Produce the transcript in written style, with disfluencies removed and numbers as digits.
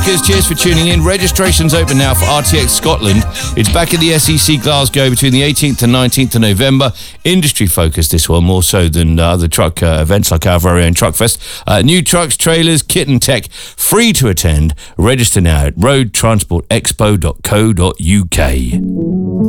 Cheers for tuning in. Registration's open now for RTX Scotland. It's back at the SEC Glasgow between the 18th and 19th of November. Industry focused, this one, more so than other truck events like our very own Truckfest. New trucks, trailers, kit and tech, free to attend. Register now at roadtransportexpo.co.uk.